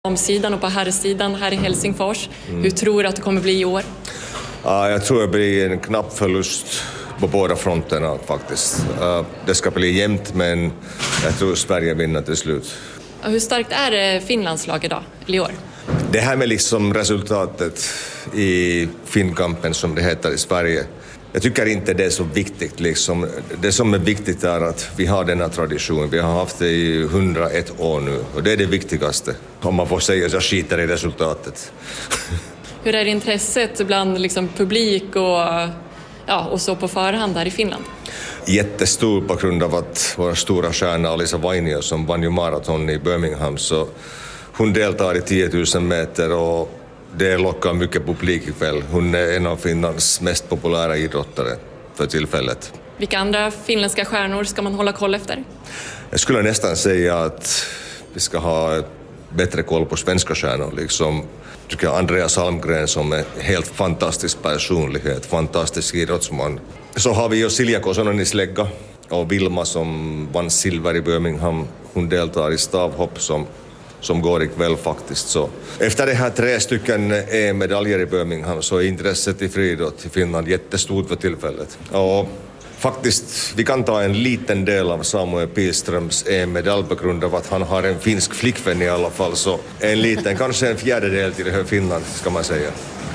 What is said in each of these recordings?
damsidan och på herrsidan här i Helsingfors. Hur tror du att det kommer bli i år? Ja, jag tror det blir en knapp förlust på båda fronterna faktiskt. Det ska bli jämnt, men jag tror Sverige vinner till slut. Hur starkt är Finlands lag idag, eller i år? Det här med liksom resultatet i Finnkampen som det heter i Sverige, jag tycker inte det är så viktigt. Liksom. Det som är viktigt är att vi har denna tradition. Vi har haft det i 101 år nu och det är det viktigaste. Om man får säga så, jag skiter i resultatet. Hur är intresset bland liksom, publik och så på förhand här i Finland? Jättestor på grund av att vår stora stjärna Alisa Vainio som vann ju maraton i Birmingham, så hon deltar i 10 000 meter och det lockar mycket publik ikväll. Hon är en av Finlands mest populära idrottare för tillfället. Vilka andra finländska stjärnor ska man hålla koll efter? Jag skulle nästan säga att vi ska ha bättre koll på svenska stjärnor. Liksom, tycker jag Andreas Almgren som är helt fantastisk personlighet, fantastisk idrottsman. Så har vi ju Silja Kosonen i slägga och Vilma som vann silver i Birmingham. Hon deltar i stavhopp som går ikväll faktiskt. Så efter det här 3 stycken EM-medaljer i Birmingham så är intresset i friidrott i Finland jättestort för tillfället. Och faktiskt, vi kan ta en liten del av Samuel Pilströms EM-medalj på grund av att han har en finsk flickvän i alla fall. Så en liten, kanske en fjärdedel till Finland ska man säga.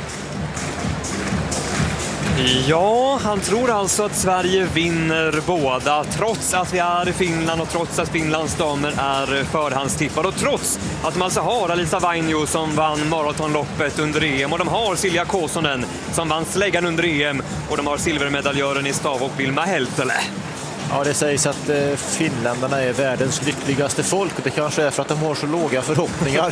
Ja, han tror alltså att Sverige vinner båda, trots att vi är i Finland och trots att Finlands damer är förhandstippade och trots att de alltså har Alisa Vainio som vann maratonloppet under EM och de har Silja Kosonen som vann släggan under EM och de har silvermedaljören i stavhopp Vilma Heltele. Ja, det sägs att finländarna är världens lyckligaste folk. Det kanske är för att de har så låga förhoppningar.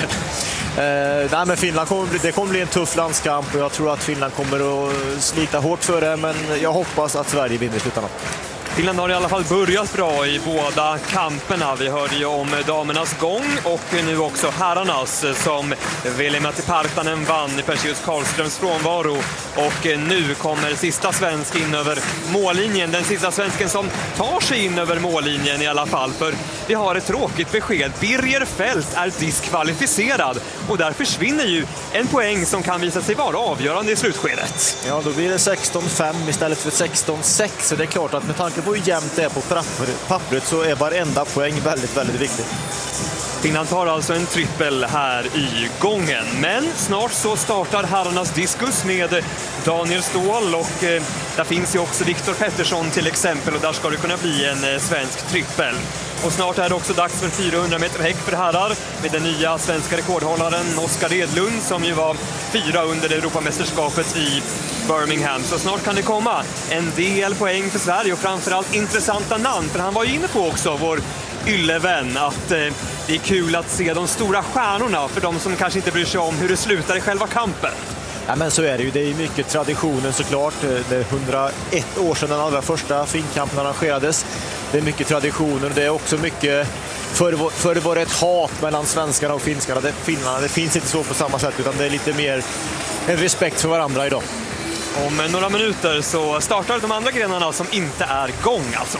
Nej, men Finland det kommer bli en tuff landskamp och jag tror att Finland kommer att slita hårt för det, men jag hoppas att Sverige vinner i slutändan. Finland har i alla fall börjat bra i båda kamperna. Vi hörde ju om damernas gång och nu också herrarnas som Veli-Matti Partanen vann i Perseus Karlströms frånvaro. Och nu kommer sista svensk in över mållinjen. Den sista svensken som tar sig in över mållinjen i alla fall. För vi har ett tråkigt besked. Birger Fält är diskvalificerad och där försvinner ju en poäng som kan visa sig vara avgörande i slutskedet. Ja, då blir det 16-5 istället för 16-6. Så det är klart att med tanke på hur jämnt det är på pappret så är varenda poäng väldigt, väldigt viktig. Finland tar alltså en trippel här i gången. Men snart så startar herrarnas diskus med Daniel Ståhl och där finns ju också Viktor Pettersson till exempel och där ska det kunna bli en svensk trippel. Och snart är det också dags för 400 meter häck för herrar med den nya svenska rekordhållaren Oskar Edlund som ju var 4 under Europamästerskapet i Birmingham. Så snart kan det komma en del poäng för Sverige och framförallt intressanta namn. För han var ju inne på också, vår yllevän, att det är kul att se de stora stjärnorna för de som kanske inte bryr sig om hur det slutar i själva kampen. Ja, men så är det ju. Det är mycket traditionen såklart. Det är 101 år sedan den allra första Finnkampen arrangerades. Det är mycket traditioner. Det är också mycket... Förr var det ett hat mellan svenskarna och finskarna. Det finns inte så på samma sätt utan det är lite mer en respekt för varandra idag. Om några minuter så startar de andra grenarna som inte är igång alltså.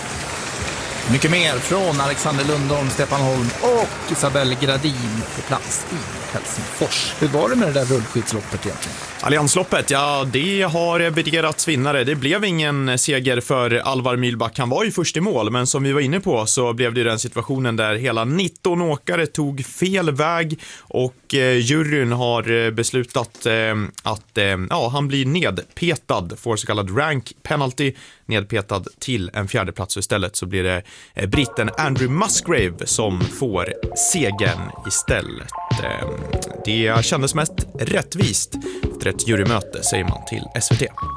Mycket mer från Alexander Lundholm, Stefan Holm och Isabelle Gradin på plats i Helsingfors. Hur var det med det där rullskidsloppet egentligen? Alliansloppet, ja det har bedelats vinnare. Det blev ingen seger för Alvar Mylback. Han var ju först i mål, men som vi var inne på så blev det den situationen där hela 19 åkare tog fel väg och juryn har beslutat att han blir nedpetad, får så kallad rank penalty, nedpetad till en fjärde plats. Istället så blir det britten Andrew Musgrave som får segern istället. Det kändes mest rättvist efter ett jurymöte, säger man till SVT.